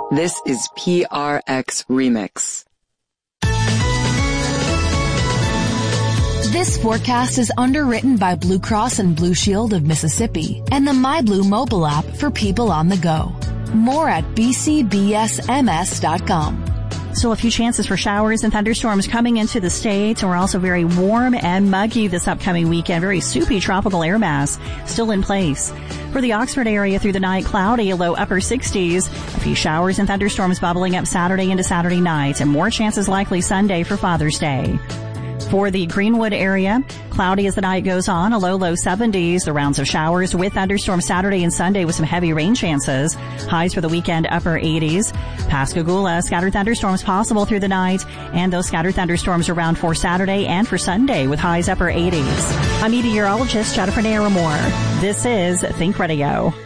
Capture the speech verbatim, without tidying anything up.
This is P R X Remix. This forecast is underwritten by Blue Cross and Blue Shield of Mississippi and the MyBlue mobile app for people on the go. More at b c b s m s dot com. Still a few chances for showers and thunderstorms coming into the state. We're also very warm and muggy this upcoming weekend. Very soupy tropical air mass still in place. For the Oxford area through the night, cloudy, a low upper sixties. A few showers and thunderstorms bubbling up Saturday into Saturday night, and more chances likely Sunday for Father's Day. For the Greenwood area, cloudy as the night goes on, a low, low seventies. The rounds of showers with thunderstorms Saturday and Sunday with some heavy rain chances. Highs for the weekend, upper eighties. Pascagoula, scattered thunderstorms possible through the night, and those scattered thunderstorms around for Saturday and for Sunday with highs upper eighties. I'm meteorologist Jennifer Naramore. This is Think Radio.